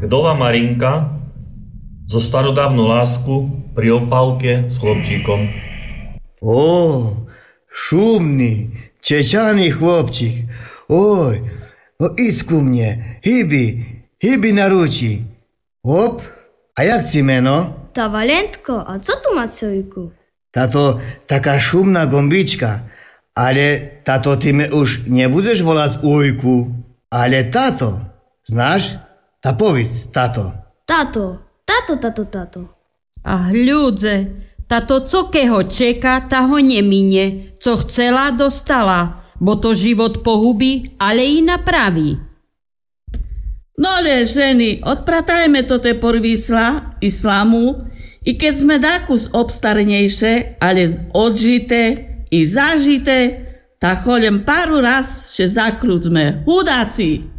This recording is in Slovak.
Kdova Marinka zo starodávnu lásku pri opálke s chlopčíkom. Šumný, čečaný chlopčík. No idź ku mne, hybi na ruči. A jak ci meno? Ta Valentko, a co tu má cojku? Tato taká šumná gombička. Ale tato ty me už nebudeš volať ujku, ale tato. Znáš? Ta povedz, tato. Tato. A hľudze, táto co keho čeka, tá ho nemine. Co chcela, dostala, bo to život pohubí, ale i napraví. No ale ženy, odpratajme to te porvísla islamu, i keď sme dákus obstarnejšie, ale odžité i zažité, tak choľem paru raz, že zakrúcme hudáci.